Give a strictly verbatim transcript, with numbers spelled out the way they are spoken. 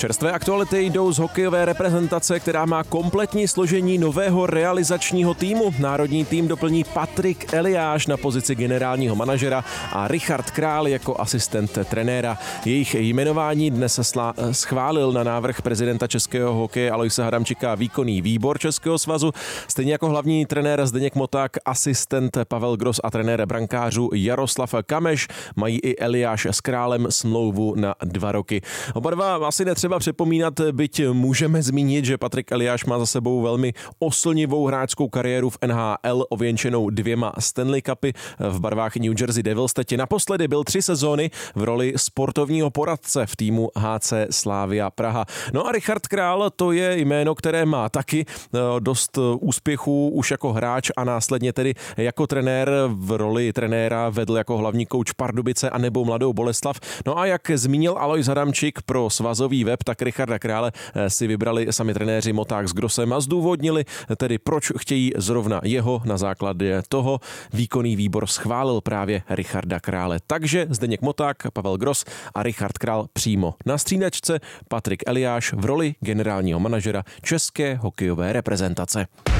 Čerstvé aktuality jdou z hokejové reprezentace, která má kompletní složení nového realizačního týmu. Národní tým doplní Patrik Eliáš na pozici generálního manažera a Richard Král jako asistent trenéra. Jejich jmenování dnes slá- schválil na návrh prezidenta českého hokeje Aloise Hadamčíka výkonný výbor Českého svazu. Stejně jako hlavní trenér Zdeněk Moták, asistent Pavel Gross a trenér brankářů Jaroslav Kameš mají i Eliáš s Králem smlouvu na dva roky. Oba dva asi netřeba připomínat, byť můžeme zmínit, že Patrik Eliáš má za sebou velmi oslnivou hráčskou kariéru v N H L, ověnčenou dvěma Stanley Cupy v barvách New Jersey Devils. Teď naposledy byl tři sezóny v roli sportovního poradce v týmu H C Slavia Praha. No a Richard Král, to je jméno, které má taky dost úspěchů už jako hráč a následně tedy jako trenér. V roli trenéra vedl jako hlavní kouč Pardubice a nebo Mladou Boleslav. No a jak zmínil Alois Hadamčík pro svazový web, tak Richarda Krále si vybrali sami trenéři Moták s Grossem a zdůvodnili tedy, proč chtějí zrovna jeho. Na základě toho výkonný výbor schválil právě Richarda Krále. Takže Zdeněk Moták, Pavel Gross a Richard Král přímo na střídačce, Patrik Eliáš v roli generálního manažera české hokejové reprezentace.